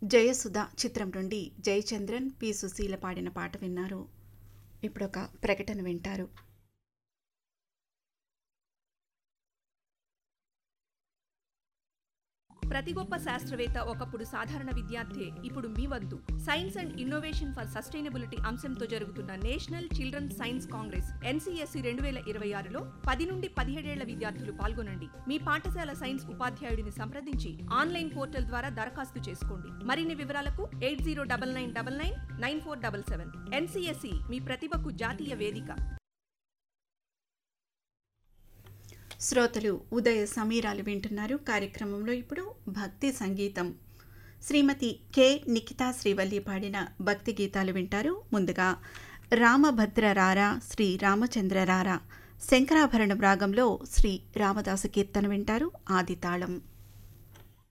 జయసుధ చిత్రం నుండి జయచంద్రన్, పి. సుశీల పాడిన పాట విన్నారు. ఇప్పుడొక ప్రకటన వింటారు. ప్రతి గొప్ప శాస్త్రవేత్త ఒకప్పుడు సాధారణ విద్యార్థి. ఇప్పుడు మీ వద్దు science and innovation for sustainability అంశంతో జరుగుతున్న national children science Congress NCSC 2026లో 10 నుండి 17 ఏళ్ల విద్యార్థులు పాల్గొనండి. మీ పాఠశాల సైన్స్ ఉపాధ్యాయుడిని సంప్రదించి ఆన్లైన్ పోర్టల్ ద్వారా దరఖాస్తు చేసుకోండి. మరిన్ని వివరాలకు 8099999477. NCSC మీ ప్రతిభకు జాతీయ వేదిక. శ్రోతలు ఉదయ సమీరాలు వింటున్నారు. కార్యక్రమంలో ఇప్పుడు భక్తి సంగీతం. శ్రీమతి కె. నిఖితా శ్రీవల్లి పాడిన భక్తి గీతాలు వింటారు. ముందుగా రామభద్ర రారా శ్రీ రామచంద్ర రారా శంకరాభరణం రాగంలో శ్రీ రామదాసు కీర్తన వింటారు. ఆదితాళం.